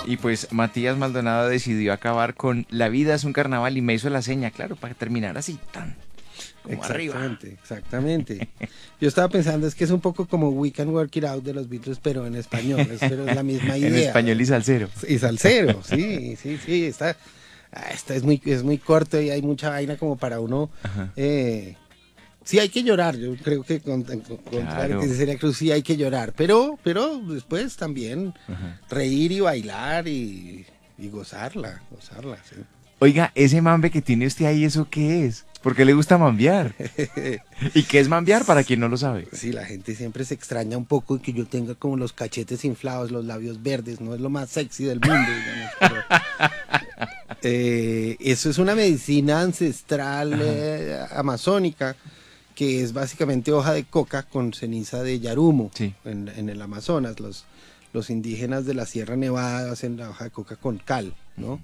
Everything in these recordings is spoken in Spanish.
Y pues Matías Maldonado decidió acabar con La vida es un carnaval y me hizo la seña, claro, para terminar así, tan como arriba. Exactamente, exactamente. Yo estaba pensando, es que es un poco como We Can Work It Out de los Beatles, pero en español, pero es la misma En idea. español y salsero. Y salsero, sí, sí, sí, esta es muy corto y hay mucha vaina como para uno. Sí hay que llorar, yo creo que contrario Claro. que sería Cruz, sí hay que llorar, pero después también reír y bailar y gozarla, sí. Oiga, ese mambe que tiene usted ahí, ¿eso qué es? ¿Por qué le gusta mambear? ¿Y qué es mambear para quien no lo sabe? Sí, la gente siempre se extraña un poco que yo tenga como los cachetes inflados, los labios verdes, no es lo más sexy del mundo, digamos, pero eso es una medicina ancestral amazónica, que es básicamente hoja de coca con ceniza de yarumo. Sí. En el Amazonas. Los indígenas de la Sierra Nevada hacen la hoja de coca con cal, ¿no?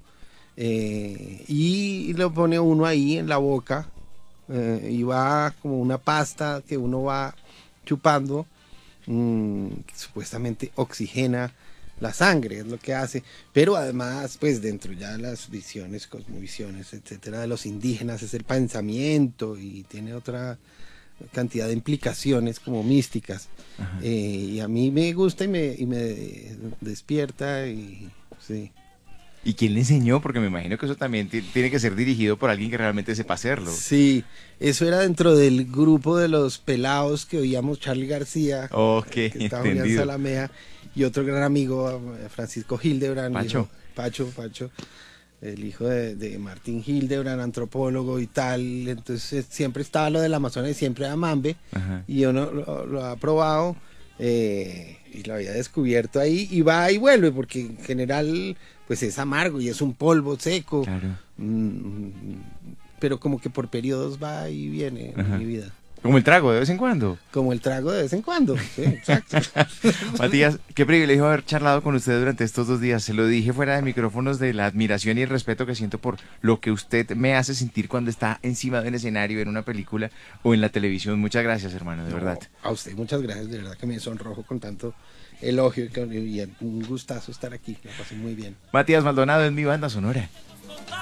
Y lo pone uno ahí en la boca y va como una pasta que uno va chupando, que supuestamente oxigena la sangre, es lo que hace, pero además, pues dentro ya de las visiones, cosmovisiones, etcétera, de los indígenas es el pensamiento y tiene otra cantidad de implicaciones como místicas. Y a mí me gusta y me despierta y sí. ¿Y quién le enseñó? Porque me imagino que eso también tiene que ser dirigido por alguien que realmente sepa hacerlo. Sí, eso era dentro del grupo de los pelados que oíamos Charly García, Ok, que estaba Julián entendido. Salamea, y otro gran amigo, Francisco Hildebrand, Pacho. Pacho, el hijo de Martín Hildebrand, antropólogo y tal. Entonces siempre estaba lo del Amazonas y siempre era mambe. Ajá. Y yo no, lo ha probado y lo había descubierto ahí y va y vuelve porque en general pues es amargo y es un polvo seco. Claro. Pero como que por periodos va y viene en mi vida. Como el trago de vez en cuando. Como el trago de vez en cuando, sí, exacto. Matías, qué privilegio haber charlado con usted durante estos 2 días. Se lo dije fuera de micrófonos de la admiración y el respeto que siento por lo que usted me hace sentir cuando está encima de un escenario, en una película o en la televisión. Muchas gracias, hermano, de verdad. A usted muchas gracias, de verdad que me sonrojo con tanto elogio y un gustazo estar aquí, la pasé muy bien. Matías Maldonado es mi banda sonora.